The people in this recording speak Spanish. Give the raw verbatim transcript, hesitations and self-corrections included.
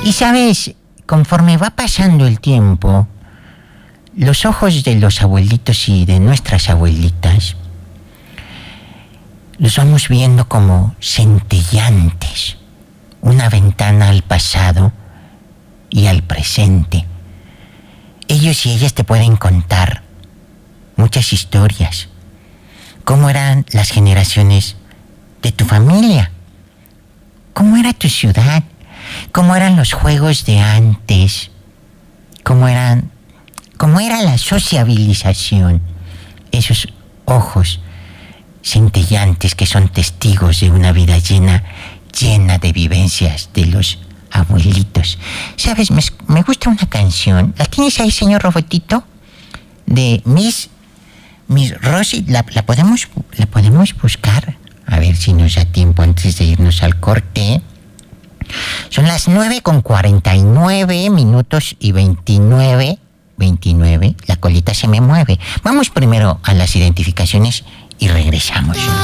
Y sabes, conforme va pasando el tiempo, los ojos de los abuelitos y de nuestras abuelitas los vamos viendo como centellantes, una ventana al pasado y al presente. Ellos y ellas te pueden contar muchas historias. ¿Cómo eran las generaciones de tu familia? ¿Cómo era tu ciudad? ¿Cómo eran los juegos de antes? ¿Cómo eran, cómo era la sociabilización? Esos ojos centellantes que son testigos de una vida llena, llena de vivencias de los abuelitos. ¿Sabes? Me, me gusta una canción. ¿La tienes ahí, señor Robotito? De Miss, Miss Rosy. ¿La, la, podemos, ¿La podemos buscar? A ver si nos da tiempo antes de irnos al corte. Son las nueve con cuarenta y nueve minutos y veintinueve. veintinueve. La colita se me mueve. Vamos primero a las identificaciones y regresamos.